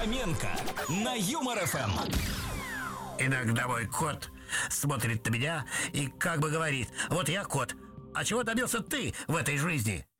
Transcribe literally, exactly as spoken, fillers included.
Фоменко на Юмор эф эм. Иногда мой кот смотрит на меня и как бы говорит: вот я кот, а чего добился ты в этой жизни?